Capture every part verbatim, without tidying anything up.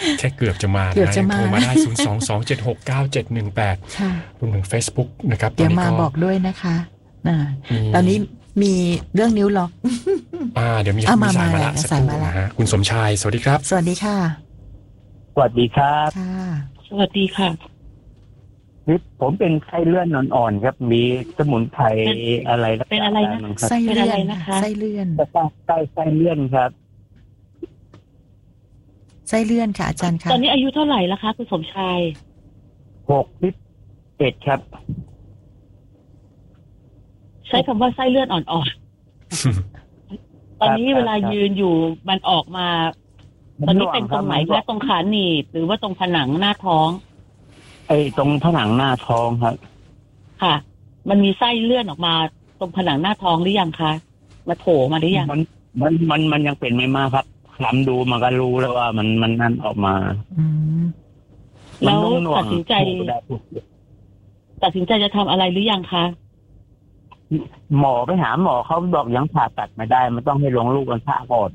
แค่เกือบจะมานะโทรมาได้ศูนย์ สอง สอง เจ็ด หก เก้า เจ็ด หนึ่ง แปดรวมถึง Facebook นะครับเดี๋ยวมาบอกด้วยนะคะตอนนี้มีเรื่องนิ้วล็อกอ่าเดี๋ยวมีสายมาละสักครู่นะฮะคุณสมชายสวัสดีครับสวัสดีค่ะสวัสดีครับค่ะสวัสดีค่ะนี่ผมเป็นไส้เลื่อนอ่อนๆครับมีสมุนไพรอะไรเป็นอะไรนะไส้เลื่อนนะคะไส้เลื่อนไส้ไส้เลื่อนครับไส้เลื่อนค่ะอาจารย์ค่ะตอนนี้อายุเท่าไหร่แล้วคะคุณสมชายหกสิบเอ็ดครับใช้คำว่าไส้เลื่อนอ่อนๆตอนนี้เวลายืนอยู่มันออกมาตอนนี้เป็นตรงไหนคะตรงขาหนีบหรือว่าตรงผนังหน้าท้องไอ้ตรงผนังหน้าท้องครับค่ะมันมีไส้เลื่อนออกมาตรงผนังหน้าท้องหรือยังคะมาโผล่มาหรือยังมันมันมันมันยังเป็นไม่มากครับคลำดูมันก็รู้แล้วว่ามันมันนั่นออกมาแล้วตัดสินใจตัดสินใจจะทำอะไรหรือยังคะหมอไปหาหมอเขาบอกยังผ่าตัดไม่ได้มันต้องให้ลงลูกอัณฑะก่อน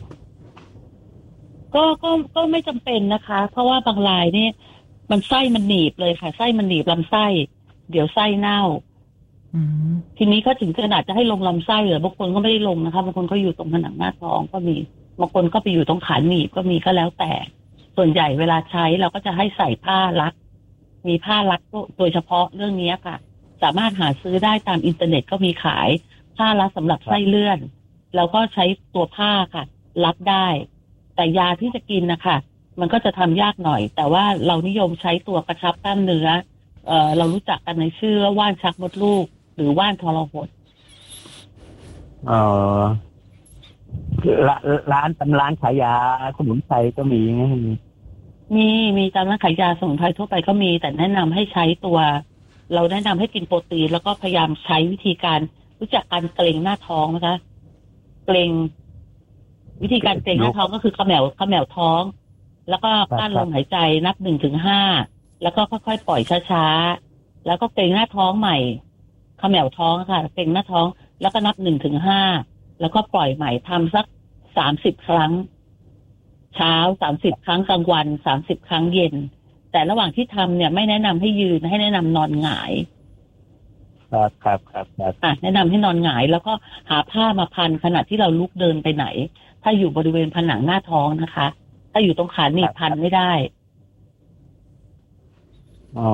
ก็ก็ก็ไม่จำเป็นนะคะเพราะว่าบางรายเนี่ยมันไส้มันหนีบเลยค่ะไส้มันหนีบลำไส้เดี๋ยวไส้เน่าทีนี้ก็ถึงขนาดจะให้ลงลำไส้เหรือบางคนก็ไม่ได้ลงนะคะบางคนก็อยู่ตรงผนังหน้าท้องก็มีบางคนก็ไปอยู่ตรงขาหนีบก็มีก็แล้วแต่ส่วนใหญ่เวลาใช้เราก็จะให้ใส่ผ้ารัดมีผ้ารัดโดยเฉพาะเรื่องนี้ค่ะสามารถหาซื้อได้ตามอินเทอร์เน็ตก็มีขายผ้ารัดสำหรับไส้เลื่อนแล้วก็ใช้ตัวผ้าค่ะรัดได้แต่ยาที่จะกินนะคะมันก็จะทำยากหน่อยแต่ว่าเรานิยมใช้ตัวกระชับกล้ามเนื้อเอ่อเรารู้จักกันในชื่อว่าว่านชักมดลูกหรือว่านทรหดเอ่อร้านตำร้านขายยาสมุนไพรก็มีไงมีมีตามร้านขายยาสมุนไพรทั่วไปก็มีแต่แนะนำให้ใช้ตัวเราแนะนำให้กินโปรตีนแล้วก็พยายามใช้วิธีการรู้จักการเกร็งหน้าท้องนะคะเกร็งวิธีการเกร็งหน้าท้องก็คือเขม่าเขม่าท้องแล้วก็กั้นลมหายใจนับหนึ่งถึงห้าแล้วก็ค่อยๆปล่อยช้าๆแล้วก็เกร็งหน้าท้องใหม่เขม่าท้องค่ะเกร็งหน้าท้องแล้วก็นับหนึ่งถึงห้าแล้วก็ปล่อยใหม่ทำสักสามสิบครั้งเช้าสามสิบครั้งกลางวันสามสิบครั้งเย็นแต่ระหว่างที่ทำเนี่ยไม่แนะนำให้ยืนให้แนะนำนอนหงายครับครับครับอ่ะแนะนำให้นอนหงายแล้วก็หาผ้ามาพันขณะที่เราลุกเดินไปไหนถ้าอยู่บริเวณผนังหน้าท้องนะคะถ้าอยู่ตรงขาหนีบพันไม่ได้อ๋อ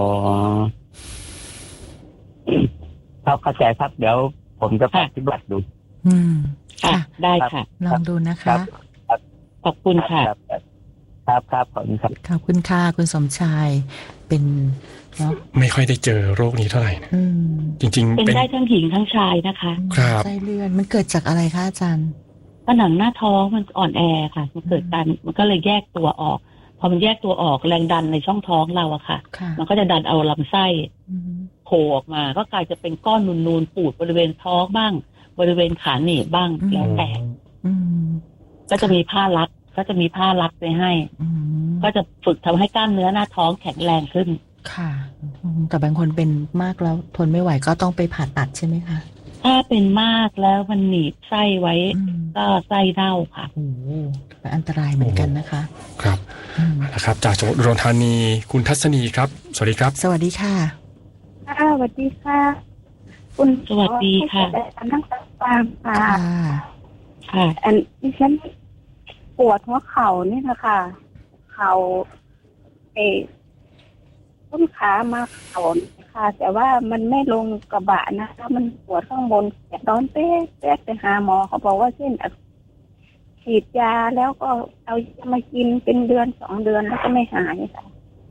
ครับเข้าใจครับเดี๋ยวผมจะปฏิบัติดูอืมค่ะได้ค่ะลองดูนะคะขอบคุณค่ะครับครับขอบคุณครับขอบคุณค่ะคุณสมชายเป็นเนาะไม่ค่อยได้เจอโรคนี้เท่าไหร่นะจริงๆเป็นได้ทั้งหญิงทั้งชายนะคะครับไส้เลื่อนมันเกิดจากอะไรคะอาจารย์ผนังหน้าท้องมันอ่อนแอค่ะมันเกิดการมันก็เลยแยกตัวออกพอมันแยกตัวออกแรงดันในช่องท้องเราอะค่ะมันก็จะดันเอาลำไส้โผล่ออกมาก็กลายจะเป็นก้อนนูนๆปูดบริเวณท้องบ้างบริเวณขาหนีบบ้างแล้วแต่ก็จะมีผ้ารัดก็จะมีผ้ารัดไปให้ก็จะฝึกทำให้กล้ามเนื้อหน้าท้องแข็งแรงขึ้นค่ะแต่บางคนเป็นมากแล้วทนไม่ไหวก็ต้องไปผ่าตัดใช่ไหมคะถ้าเป็นมากแล้วมันหนีบไส้ไว้ก็ไส้เน่าค่ะโอ้อันตรายเหมือนกันนะคะครับนะครับจากจังหวัดอุดรธานีคุณทัศนีครับสวัสดีครับสวัสดีค่ะค่ะสวัสดีค่ะคุณสวัสดีค่ะทั้งสามค่ะค่ะอันนี้ฉันปวดหัวเข่านี่นะคะเข่าเอต้นขามาเข่าค่ะแต่ว่ามันไม่ลงกระบะนะคะมันปวดข้างบนตอนเป๊ะเป๊ะไปหาหมอเขาบอกว่าเส้นฉีดยาแล้วก็เอายามากินเป็นเดือนสองเดือนแล้วก็ไม่หายค่ะ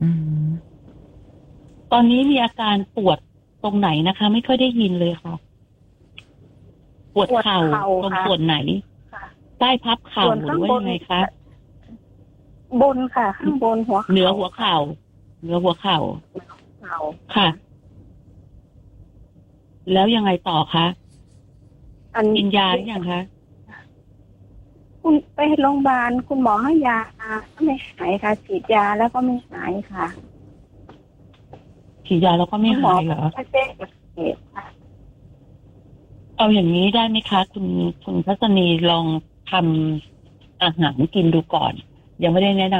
ตอนนี้มีอาการปวดตรงไหนนะคะไม่ค่อยได้ยินเลยค่ะปวดเข่าตรงส่วนไหนใต้พับเข่าหรือว่ายังไงคะบนค่ะข้างบนหัวเหนือหัวเข่าเหนือหัวเข่าค่ะแล้วยังไงต่อคะกินยาหรือยังคะคุณไปโรงพยาบาลคุณหมอให้ยาก็ไม่หายค่ะฉีดยาแล้วก็ไม่หายค่ะฉีดยาแล้วก็ไม่หายเหรอเอาอย่างนี้ได้ไหมคะคุณคุณทัศนีลองทำอาหารกินดูก่อนยังไม่ได้แนะนำ